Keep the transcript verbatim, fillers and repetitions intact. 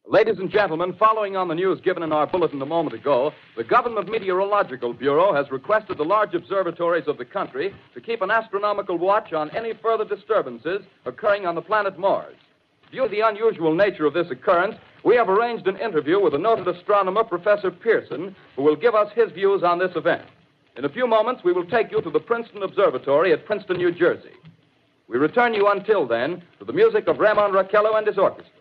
Ladies and gentlemen, following on the news given in our bulletin a moment ago, the Government Meteorological Bureau has requested the large observatories of the country to keep an astronomical watch on any further disturbances occurring on the planet Mars. Due to the unusual nature of this occurrence, we have arranged an interview with the noted astronomer, Professor Pearson, who will give us his views on this event. In a few moments, we will take you to the Princeton Observatory at Princeton, New Jersey. We return you until then to the music of Ramon Raquello and his orchestra.